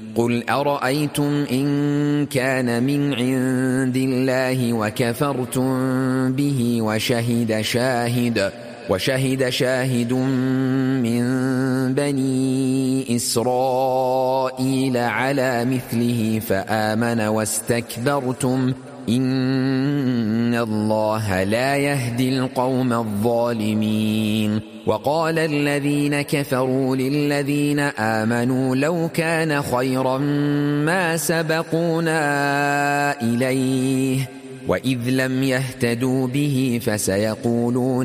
قل أرأيتم إن كان من عند الله وكفرتم به وشهد شاهد من بني إسرائيل على مثله فآمن واستكبرتم إن الله لا يهدي القوم الظالمين. وقال الذين كفروا للذين آمنوا لو كان خيرا ما سبقونا إليه وإذ لم يهتدوا به فسيقولون